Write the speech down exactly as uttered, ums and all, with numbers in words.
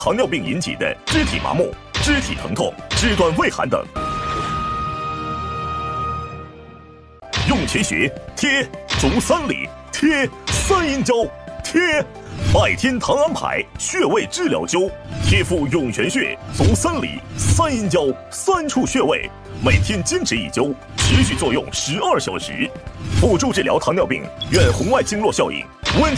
糖尿病引起的肢体麻木、肢体疼痛、肢端畏寒等。用钱学贴足三里，贴三阴交，贴拜天堂安排穴位治疗灸，贴敷涌泉穴、足三里、三阴交三处穴位，每天坚持一灸，持续作用十二小时，辅助治疗糖尿病。愿红外经络效应